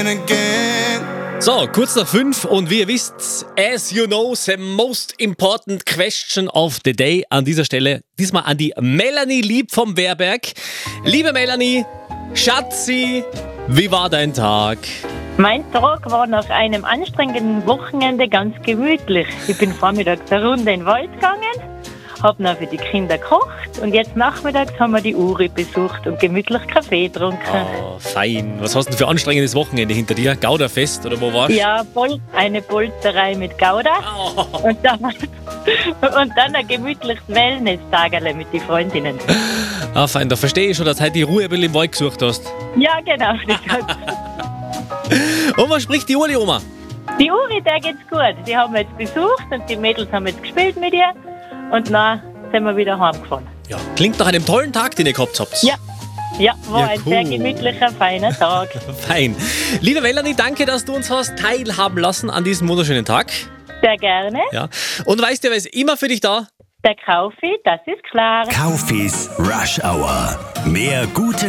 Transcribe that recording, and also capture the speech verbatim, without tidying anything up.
So, kurz nach fünf und wie ihr wisst, as you know, the most important question of the day an dieser Stelle, diesmal an die Melanie Lieb vom Werberg. Liebe Melanie, Schatzi, wie war dein Tag? Mein Tag war nach einem anstrengenden Wochenende ganz gemütlich. Ich bin vormittags eine Runde in den Wald gegangen, habe noch für die Kinder gekocht und jetzt nachmittags haben wir die Uri besucht und gemütlich Kaffee getrunken. Oh, fein. Was hast du denn für ein anstrengendes Wochenende hinter dir? Gauderfest oder wo warst du? Ja, Bol- eine Bolzerei mit Gouda Oh. und, dann, und dann ein gemütliches Wellness-Tagerle mit den Freundinnen. Ah, fein, da verstehe ich schon, dass du heute die Ruhe ein bisschen im Wald gesucht hast. Ja, genau. Das Und was spricht die Uli-Oma? Die Uri, der geht's gut. Die haben wir jetzt besucht und die Mädels haben jetzt gespielt mit ihr. Und dann sind wir wieder heimgefahren. Ja, klingt nach einem tollen Tag, den ihr gehabt habt. Ja, ja, war Ja, ein cool. sehr gemütlicher, feiner Tag. Fein. Liebe Melanie, danke, dass du uns hast teilhaben lassen an diesem wunderschönen Tag. Sehr gerne. Ja. Und weißt du, wer ist immer für dich da? Der Kaufi, das ist klar. Kaufis Rush Hour. Mehr gute